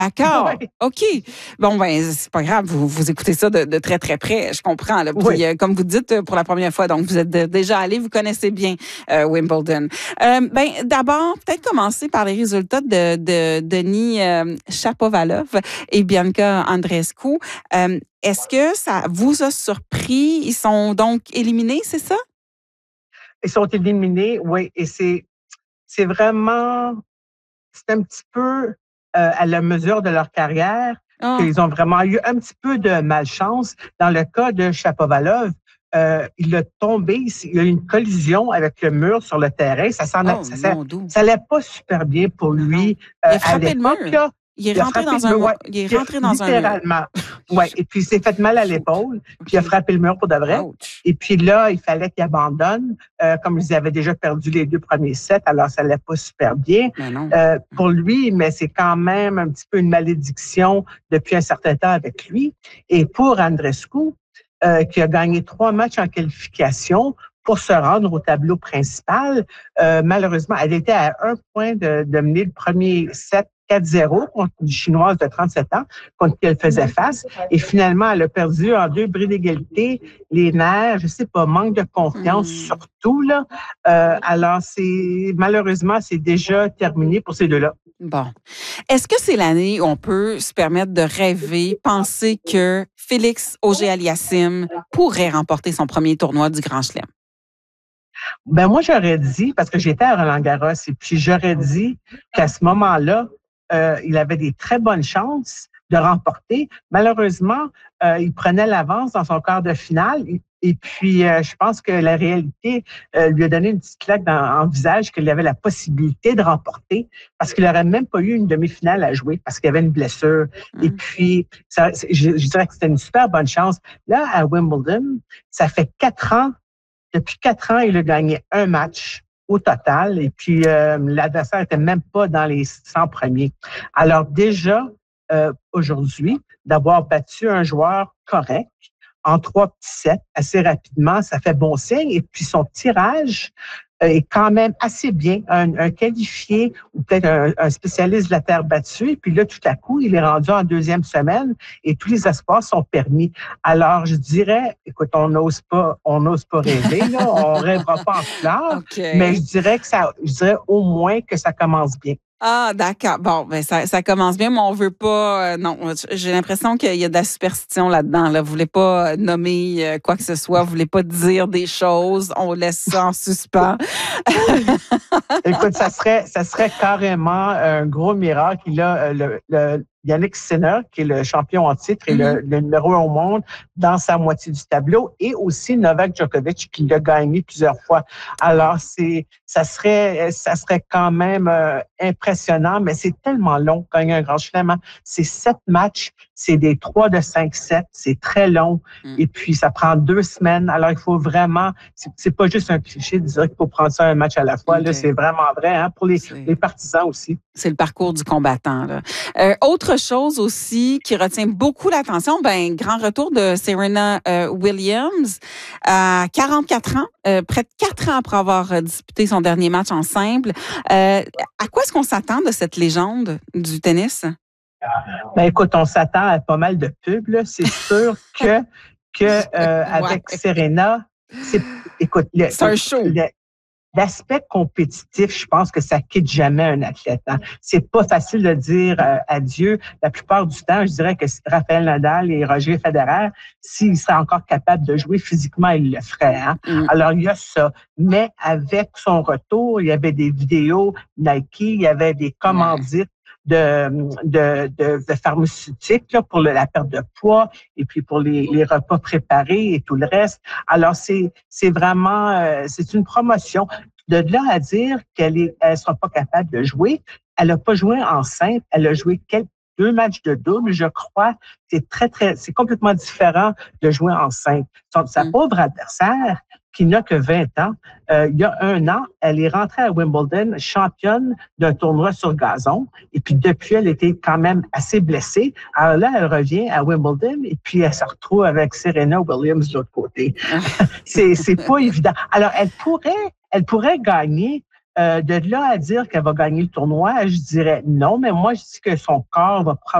D'accord. Oui. OK. Bon, ben, c'est pas grave. Vous écoutez ça de très, très près. Je comprends, là. Puis, Oui. comme vous dites, pour la première fois, donc, vous êtes déjà allé, vous connaissez bien Wimbledon. Ben, d'abord, peut-être commencer par les résultats de Denis Shapovalov et Bianca Andreescu. Est-ce que ça vous a surpris? Ils sont donc éliminés, c'est ça? Ils sont éliminés, oui, et c'est vraiment, c'est un petit peu à la mesure de leur carrière Ah, qu'ils ont vraiment eu un petit peu de malchance. Dans le cas de Shapovalov, il a tombé, il y a eu une collision avec le mur sur le terrain. oh, mon Dieu. Ça allait pas super bien pour Non, non. lui Il a à frappé le l'époque, mur. là. Il est Il a rentré frappé dans le un mur, mur. ouais, Il est rentré dans un mur. littéralement. Ouais, et puis il s'est fait mal à l'épaule, puis il a OK. frappé le mur pour de vrai. Ouch. Et puis là, il fallait qu'il abandonne. Comme ils avaient déjà perdu les 2 premiers sets, alors ça allait pas super bien Mais non. pour lui, mais c'est quand même un petit peu une malédiction depuis un certain temps avec lui. Et pour Andreescu, qui a gagné 3 matchs en qualification pour se rendre au tableau principal, malheureusement, elle était à 1 point de mener le premier set 4-0 contre une Chinoise de 37 ans, contre qui elle faisait face. Et finalement, elle a perdu en 2 bris d'égalité, les nerfs, je sais pas, manque de confiance surtout, là. Alors, malheureusement, c'est déjà terminé pour ces deux-là. Bon. Est-ce que c'est l'année où on peut se permettre de rêver, penser que Félix Auger-Aliassime pourrait remporter son premier tournoi du Grand Chelem? Ben moi, j'aurais dit, parce que j'étais à Roland-Garros, et puis j'aurais dit qu'à ce moment-là, il avait des très bonnes chances de remporter. Malheureusement, il prenait l'avance dans son quart de finale. Et puis, je pense que la réalité lui a donné une petite claque en visage qu'il avait la possibilité de remporter parce qu'il n'aurait même pas eu une demi-finale à jouer parce qu'il avait une blessure. Et puis, je dirais que c'était une super bonne chance. Là, à Wimbledon, ça fait 4 ans. Depuis 4 ans, il a gagné un match au total. Et puis, l'adversaire n'était même pas dans les 100 premiers. Alors déjà, aujourd'hui, d'avoir battu un joueur correct en 3 petits sets assez rapidement, ça fait bon signe. Et puis, son tirage est quand même assez bien. Un qualifié ou peut-être un spécialiste de la terre battue. Et puis là, tout à coup, il est rendu en 2e semaine et tous les espoirs sont permis. Alors, je dirais, écoute, on n'ose pas rêver, là. On rêvera pas en fleurs. OK. Mais je dirais au moins que ça commence bien. Ah, d'accord. Bon, ben ça commence bien, mais on veut pas. Non, j'ai l'impression qu'il y a de la superstition là-dedans. Là. Vous voulez pas nommer quoi que ce soit, vous voulez pas dire des choses. On laisse ça en suspens. Écoute, ça serait carrément un gros miracle. Il a Yannick Sinner, qui est le champion en titre et le numéro 1 au monde, dans sa moitié du tableau, et aussi Novak Djokovic, qui l'a gagné plusieurs fois. Alors, ça serait quand même impressionnant, mais c'est tellement long gagner un grand chelem. C'est 7 matchs, c'est des 3 de 5 sets, c'est très long, et puis ça prend 2 semaines. Alors, il faut vraiment, c'est pas juste un cliché de dire qu'il faut prendre ça un match à la fois. Okay. Là, c'est vraiment vrai, hein, pour les partisans aussi. C'est le parcours du combattant. Là. Autre chose aussi qui retient beaucoup l'attention, grand retour de Serena Williams à 44 ans, près de 4 ans après avoir disputé son dernier match en simple. À quoi est-ce qu'on s'attend de cette légende du tennis? Ben écoute, on s'attend à pas mal de pubs, là. C'est sûr avec Serena, c'est un show. L'aspect compétitif, je pense que ça quitte jamais un athlète. Hein. C'est pas facile de dire adieu. La plupart du temps, je dirais que Rafael Nadal et Roger Federer, s'ils seraient encore capables de jouer physiquement, ils le feraient. Hein. Alors, il y a ça. Mais avec son retour, il y avait des vidéos Nike, il y avait des commandites de pharmaceutiques là, pour la perte de poids et puis pour les repas préparés et tout le reste. Alors, c'est vraiment, c'est une promotion. De là à dire qu'elle sera pas capable de jouer, elle n'a pas joué en simple, elle a joué 2 matchs de double, je crois. C'est complètement différent de jouer en simple. Sa pauvre adversaire, qui n'a que 20 ans, il y a 1 an, elle est rentrée à Wimbledon championne d'un tournoi sur gazon. Et puis depuis, elle était quand même assez blessée. Alors là, elle revient à Wimbledon et puis elle se retrouve avec Serena Williams de l'autre côté. C'est pas évident. Alors, elle pourrait gagner De là à dire qu'elle va gagner le tournoi, je dirais non, mais moi, je dis que son corps va